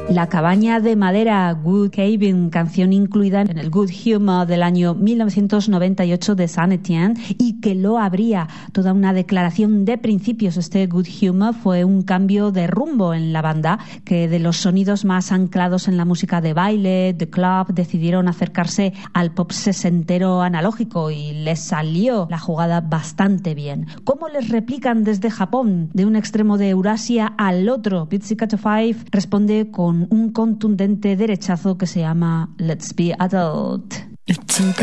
La cabaña de madera, Good Cabin, canción incluida en el Good Humor del año 1998 de Saint Etienne y que lo abría toda una declaración de principios. Este Good Humor fue un cambio de rumbo en la banda, que de los sonidos más anclados en la música de baile, de club, decidieron acercarse al pop sesentero analógico y les salió la jugada bastante bien. ¿Cómo les replican desde Japón, de un extremo de Eurasia al otro? Pizzicato 5 responde con un contundente derechazo que se llama Let's Be Adult.